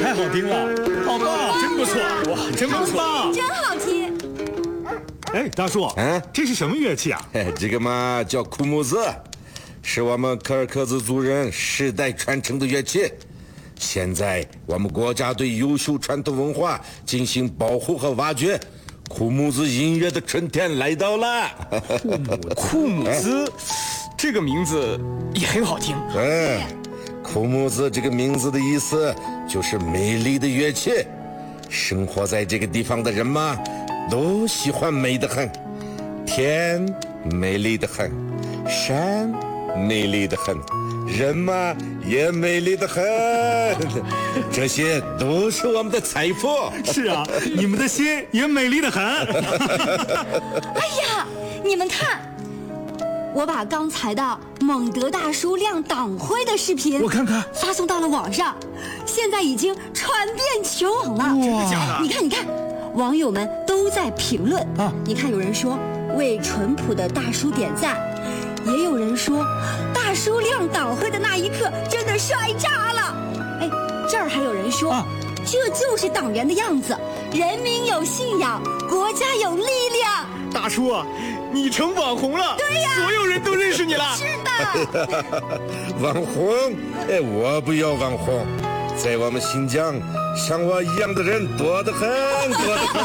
太好听了，好棒，真不错，哇，真不错， 真好听。 哎，大叔，这是什么乐器啊？ 这个嘛叫库木子，是我们柯尔克孜族人世代传承的乐器。现在我们国家对优秀传统文化进行保护和挖掘，库木子音乐的春天来到了。 库木兹，这个名字也很好听。 库木子这个名字的意思就是美丽的乐器。生活在这个地方的人嘛，都喜欢美得很，天美丽得很，山美丽得很，人嘛也美丽得很，这些都是我们的财富。 是啊，你们的心也美丽得很。 哎呀，你们看，我把刚才的蒙德大叔亮党徽的视频， 我看看， 发送到了网上，现在已经传遍全网了。 真的假的？ 你看，你看，网友们都在评论啊。你看，有人说为淳朴的大叔点赞，也有人说大叔亮党徽的那一刻真的帅炸了。哎，这儿还有人说，这就是党员的样子，人民有信仰，国家有力量。 大叔啊，你成网红了， 对呀， 所有人都认识你了。 是的。 网红？我不要网红，在我们新疆，像我一样的人多得很，多得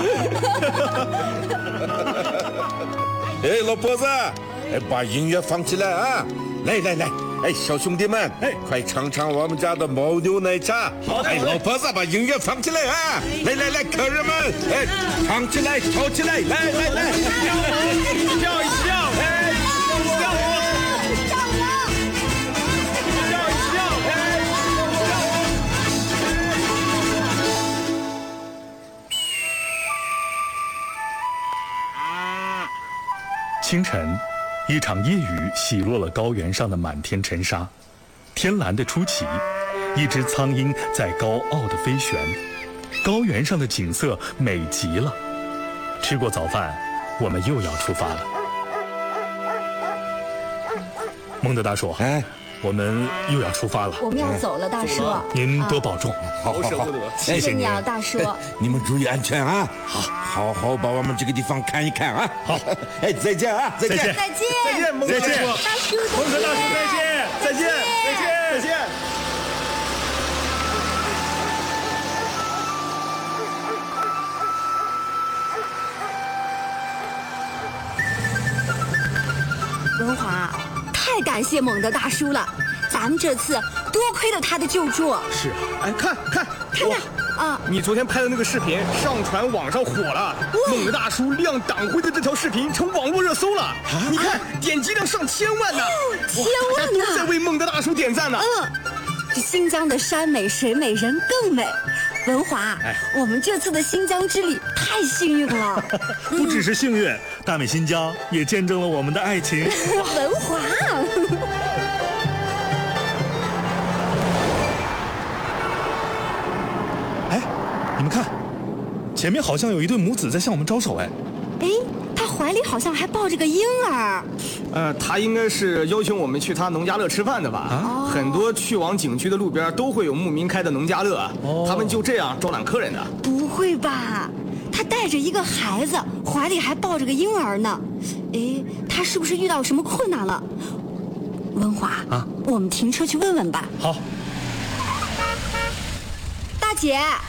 很。老婆子，把音乐放起来啊！来来来，小兄弟们，快尝尝我们家的牦牛奶茶。 好的。 老婆子，把音乐放起来啊！来来来，客人们，唱起来，跳起来，来来来， 跳一跳， 清晨，一场夜雨洗落了高原上的满天尘沙，天蓝的出奇，一只苍鹰在高傲地飞旋，高原上的景色美极了。吃过早饭，我们又要出发了。蒙德大叔，我们又要出发了。 我们要走了，大叔。 您多保重。 好舍不得。 谢谢你啊，大叔。 你们注意安全啊！好好把我们这个地方看一看啊！ 好， 再见啊！再见！ 再见！ 再见，蒙德大叔。 大叔， 蒙德大叔，再见！再见！再见！再见！ 文华，太感谢蒙德大叔了，咱们这次多亏了他的救助。 是啊，看看啊！ 你昨天拍的那个视频上传网上火了，蒙德大叔亮党徽的这条视频成网络热搜了。你看点击量上千万呢， 千万呢！ 都在为蒙德大叔点赞呢。 这新疆的山美水美人更美。文华，我们这次的新疆之旅太幸运了。 不只是幸运，大美新疆也见证了我们的爱情。 文华。 你们看，前面好像有一对母子在向我们招手。 他怀里好像还抱着个婴儿。 他应该是邀请我们去他农家乐吃饭的吧？很多去往景区的路边都会有牧民开的农家乐，他们就这样招揽客人的。 不会吧？他带着一个孩子，怀里还抱着个婴儿呢。他是不是遇到什么困难了？文华我们停车去问问吧。 好。 大姐。